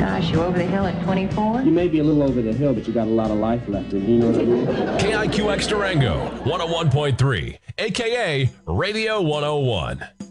Gosh, you over the hill at 24? You may be a little over the hill, but you got a lot of life left in you. You know what I mean? KIQX Durango, 101.3, a.k.a. Radio 101.